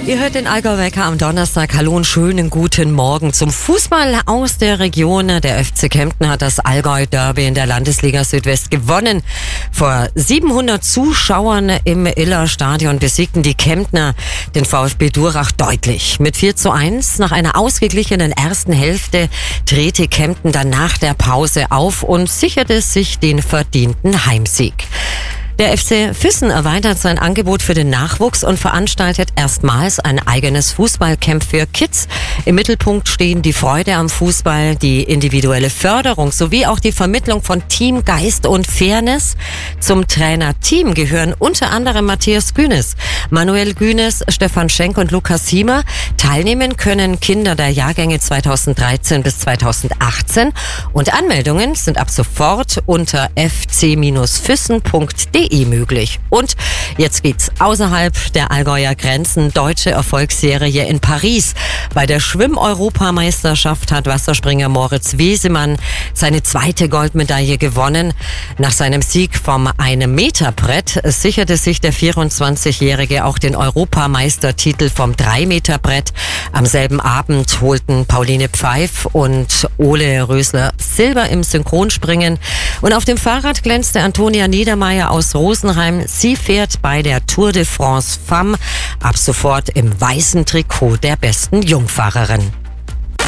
Ihr hört den Allgäu-Wecker am Donnerstag. Hallo und schönen guten Morgen zum Fußball aus der Region. Der FC Kempten hat das Allgäu-Derby in der Landesliga Südwest gewonnen. Vor 700 Zuschauern im Iller-Stadion besiegten die Kemptner den VfB Durach deutlich. Mit 4:1 nach einer ausgeglichenen ersten Hälfte drehte Kempten dann nach der Pause auf und sicherte sich den verdienten Heimsieg. Der FC Füssen erweitert sein Angebot für den Nachwuchs und veranstaltet erstmals ein eigenes Fußballcamp für Kids. Im Mittelpunkt stehen die Freude am Fußball, die individuelle Förderung sowie auch die Vermittlung von Teamgeist und Fairness. Zum Trainerteam gehören unter anderem Matthias Günes, Manuel Günes, Stefan Schenk und Lukas Hiemer. Teilnehmen können Kinder der Jahrgänge 2013 bis 2018 und Anmeldungen sind ab sofort unter fc-füssen.de möglich. Und jetzt geht's außerhalb der Allgäuer Grenzen. Deutsche Erfolgsserie in Paris. Bei der Schwimm-Europameisterschaft hat Wasserspringer Moritz Wesemann seine zweite Goldmedaille gewonnen. Nach seinem Sieg vom 1-Meter-Brett sicherte sich der 24-Jährige auch den Europameistertitel vom 3-Meter-Brett. Am selben Abend holten Pauline Pfeif und Ole Rösler Silber im Synchronspringen. Und auf dem Fahrrad glänzte Antonia Niedermeyer aus Rosenheim. Sie fährt bei der Tour de France Femme ab sofort im weißen Trikot der besten Jungfahrerin.